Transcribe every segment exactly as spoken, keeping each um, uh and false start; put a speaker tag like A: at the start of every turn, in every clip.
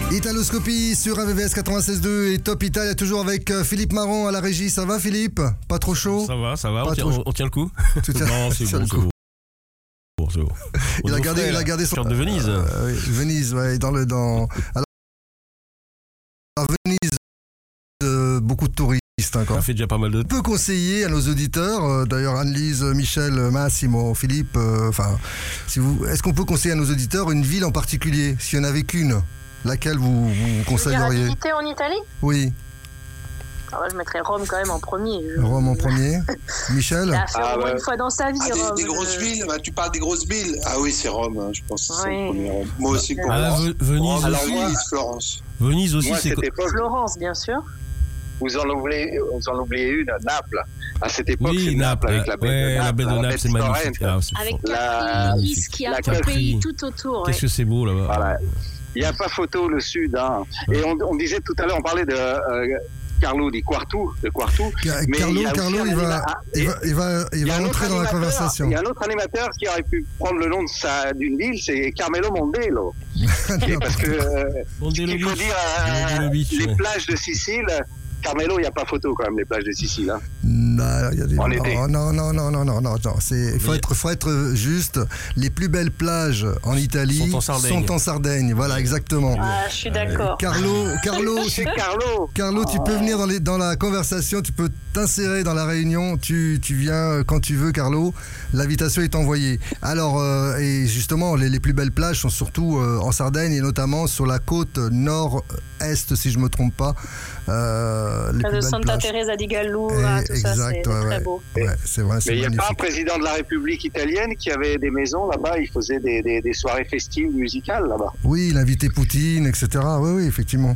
A: Italoscopie sur A V V S quatre-vingt-seize deux et Top Italia, toujours avec Philippe Marron à la régie. Ça va Philippe? Pas trop chaud?
B: Ça va, ça va, on tient, on, on tient le coup.
A: Tout à...
B: Non, c'est bon, c'est bon. Bon, c'est bon.
A: Il a gardé, il a gardé son...
B: Cœur de Venise.
A: Euh, oui, Venise, ouais, dans le... Dans... Alors, à Venise, euh, beaucoup de touristes. Hein,
B: Ça fait déjà pas mal de
A: temps. On peut conseiller à nos auditeurs, euh, d'ailleurs Anne-Lise, Michel, Massimo, Philippe, enfin, euh, si vous, est-ce qu'on peut conseiller à nos auditeurs une ville en particulier, s'il n'y en avait qu'une, laquelle vous, vous conseilleriez?
C: Visiter en Italie?
A: Oui.
C: Alors, je mettrais Rome quand même en premier. Je...
A: Rome en premier. Michel?
C: Il a fait
D: ah,
C: au moins
D: ouais.
C: une fois dans sa vie.
D: Ah, des,
C: Rome,
D: des grosses
C: je...
D: villes, bah, tu parles des grosses villes. Ah oui, c'est Rome, hein, je pense que c'est
C: oui.
D: le premier Rome. Moi aussi pour
B: ah,
D: moi.
B: Venise
D: Alors
B: aussi.
D: moi, Florence.
B: Venise aussi,
D: moi,
B: c'est
D: cette époque,
C: Florence, bien sûr.
D: vous en oubliez, vous en oubliez une, Naples. À cette époque,
B: oui,
D: c'est
B: Naples,
D: Naples avec la baie
B: ouais,
D: de Naples.
B: la baie de Naples, c'est magnifique. Ah, c'est
C: avec
B: fort.
C: Capri, qui a
D: la
C: tout le
B: Capri.
C: pays tout autour.
B: Qu'est-ce
C: ouais.
B: que c'est beau là-bas.
D: Voilà. Il n'y a pas photo, le sud. Hein. Et on, on disait tout à l'heure, on parlait de euh, Carlo di Quartu, de Quartu.
A: Car-
D: mais
A: Carlo,
D: il, y a
A: Carlo,
D: aussi
A: il
D: un
A: va,
D: anima-
A: il va, il va, il
D: il y a
A: va
D: un
A: entrer
D: autre
A: dans la
D: animateur-
A: conversation.
D: Il y a un autre animateur qui aurait pu prendre le nom de sa, d'une ville, c'est Carmelo Mondello. Et parce que euh,
B: Mondello
D: il faut
B: Beach.
D: dire euh,
B: Mondello Beach,
D: les
B: ouais.
D: plages de Sicile. Carmelo, il n'y a pas photo quand même, les plages de Sicile. Hein.
A: Non, il y a des...
D: En
A: non,
D: été.
A: non, non, non, non, non, non, non. C'est, faut
B: Mais-
A: être, faut être juste. Les plus belles plages en Italie
B: Sont en Sardaigne.
A: sont en Sardaigne. Voilà, exactement.
C: Ah, je suis d'accord.
A: Carlo, Carlo,
D: C'est Carlo.
A: Carlo, tu peux venir dans, les, dans la conversation, tu peux t'insérer dans la réunion, tu, tu viens quand tu veux, Carlo, l'invitation est envoyée. Alors, euh, et justement, les, les plus belles plages sont surtout euh, en Sardaigne et notamment sur la côte nord-est, si je ne me trompe pas. Euh, les
C: Près
A: plus
C: de
A: belles
C: Santa
A: plages.
C: Teresa di Gallura,
A: Eh,
C: tout ça,
A: exact,
C: c'est
A: ouais,
C: très
A: ouais.
C: beau.
A: Ouais, c'est vrai, c'est
D: Mais il n'y a pas un
A: magnifique.
D: président de la République italienne qui avait des maisons là-bas, il faisait des, des, des soirées festives musicales là-bas.
A: Oui, il invitait Poutine, et cetera. Oui, oui, effectivement.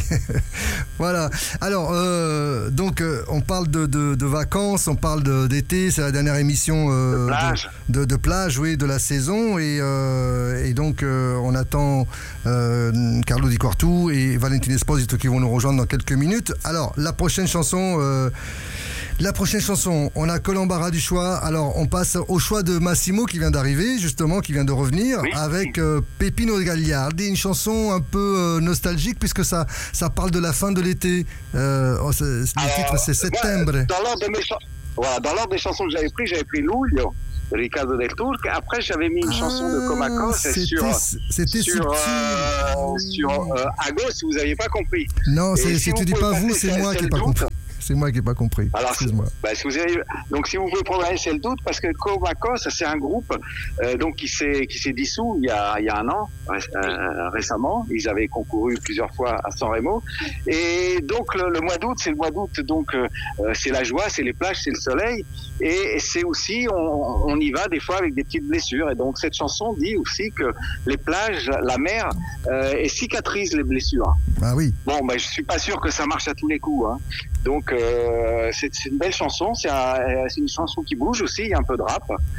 A: Voilà. Alors, euh, donc, euh, on parle de, de, de vacances, on parle de, d'été. C'est la dernière émission euh,
D: De plage.
A: de, de, de plage, oui, de la saison. Et, euh, et donc, euh, on attend euh, Carlo Di Quartu et Valentin Esposito qui vont nous rejoindre dans quelques minutes. Alors, la prochaine chanson... Euh, La prochaine chanson, on a que l'embarras du choix. Alors, on passe au choix de Massimo qui vient d'arriver, justement, qui vient de revenir,
D: Oui.
A: avec euh, Peppino Gagliardi, une chanson un peu euh, nostalgique puisque ça, ça parle de la fin de l'été. Euh, oh, c'est- le
D: Alors,
A: titre, c'est
D: moi,
A: Septembre.
D: Dans l'ordre de mes chan- voilà, dans l'ordre des chansons que j'avais pris, j'avais pris Luglio de Riccardo del Turco. Après, j'avais mis une chanson de Comacos
A: Ah, c'était,
D: sur
A: c'était
D: sur,
A: subtil.
D: euh, sur euh, Agos, vous n'aviez pas compris.
A: Non,
D: Et
A: c'est,
D: si
A: si
D: vous
A: tu dis
D: pouvez
A: pas vous,
D: passer
A: c'est
D: celle-
A: moi qui n'ai
D: celle
A: pas
D: doute.
A: compris. C'est moi qui n'ai pas compris.
D: Alors,
A: Excuse-moi.
D: bah, si vous avez, donc si vous pouvez programmer, c'est le doute, parce que Comacos, c'est un groupe euh, donc qui s'est qui s'est dissous il y a il y a un an ré- euh, récemment. Ils avaient concouru plusieurs fois à Sanremo, et donc le, le mois d'août, c'est le mois d'août, donc euh, c'est la joie, c'est les plages, c'est le soleil, et, et c'est aussi on, on y va des fois avec des petites blessures, et donc cette chanson dit aussi que les plages, la mer, euh, et cicatrise les blessures.
A: Ah oui.
D: Bon, ben, je suis pas sûr que ça marche à tous les coups, hein. Donc, euh, c'est, c'est une belle chanson. C'est, un, c'est une chanson qui bouge aussi. Il y a un peu de rap.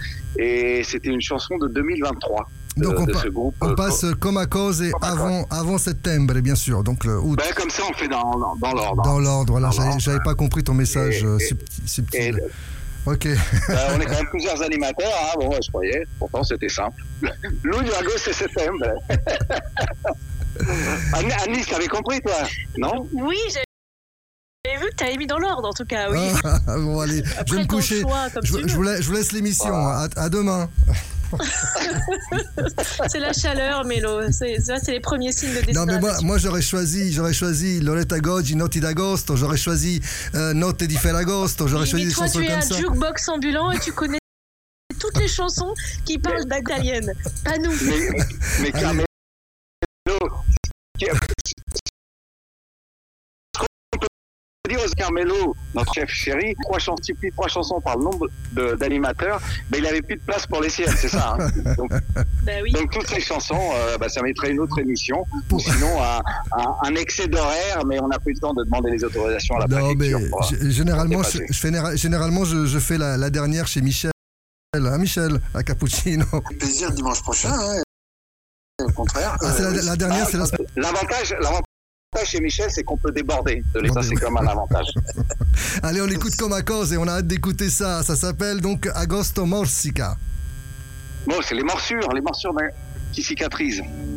D: Et c'était une chanson de deux mille vingt-trois. De,
A: Donc, on,
D: de
A: pa-
D: ce groupe.
A: on
D: euh,
A: passe comme à cause et
D: Comacos.
A: avant, avant septembre, bien sûr. Donc, le août.
D: Ben, comme ça, on fait dans, dans, dans l'ordre.
A: Dans l'ordre, voilà,
D: Dans
A: j'avais,
D: l'ordre.
A: j'avais pas compris ton message
D: Et-
A: euh,
D: et-
A: subtil. subtil.
D: Et,
A: Ok.
D: ben, on est quand même plusieurs animateurs. Hein. Bon, je croyais. Pourtant, c'était simple. Louis Agos, c'est septembre. Anne- Annie, t'avais compris, toi? Non?
C: Oui, j'ai j'ai vu que tu avais mis dans l'ordre, en tout cas, oui.
A: Ah, bon, allez, je vais
C: Après
A: me
C: ton
A: coucher.
C: choix, comme
A: Je,
C: tu
A: je vous
C: veux.
A: laisse, je vous laisse l'émission.
D: Voilà.
A: À, à demain.
C: C'est la chaleur, Mélo. C'est, ça, c'est les premiers signes de
A: Non, mais moi,
C: déshydratation.
A: moi j'aurais choisi, j'aurais choisi Loretta Goggi, Notti d'agosto. J'aurais choisi euh, Notte di Ferragosto. J'aurais
C: Oui,
A: choisi
C: mais
A: des
C: toi,
A: chansons
C: tu es
A: comme
C: un
A: ça.
C: jukebox ambulant et tu connais toutes les chansons qui parlent d'italienne. Pas nous.
D: Mais, mais Carmelo, qui- ce qu'on peut dire aux Carmelo, notre chef chéri, trois chansons, multiplie trois chansons par le nombre de- d'animateurs, mais il n'avait plus de place pour les siennes, c'est ça. Hein. Donc,
C: Bah oui.
D: donc toutes ces chansons, euh, bah, ça mettrait une autre émission, ou sinon un, un, un excès d'horaire, mais on n'a plus le temps de demander les autorisations à la
A: Non, mais
D: préfecture. pour-
A: g- généralement, je,
D: dépasser.
A: je fais, généralement je, je fais la, la dernière chez Michel. Hein, Michel, à Cappuccino.
E: Plaisir dimanche prochain, hein. Au contraire.
A: Ah, c'est la,
E: Euh,
A: la dernière,
D: Ah,
A: c'est la semaine.
D: L'avantage, l'avantage chez Michel, c'est qu'on peut déborder de l'État, c'est comme un avantage.
A: Allez, on écoute comme à cause et on a hâte d'écouter ça. Ça s'appelle donc Agosto Morsica.
D: Bon, c'est les morsures, les morsures d'un- qui cicatrisent.